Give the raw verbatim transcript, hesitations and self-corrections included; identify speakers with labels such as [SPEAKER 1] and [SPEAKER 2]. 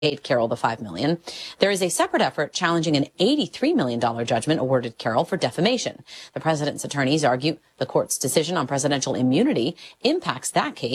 [SPEAKER 1] paid Carroll the five million dollars. There is a separate effort challenging an eighty-three million dollars judgment awarded Carroll for defamation. The president's attorneys argue the court's decision on presidential immunity impacts that case.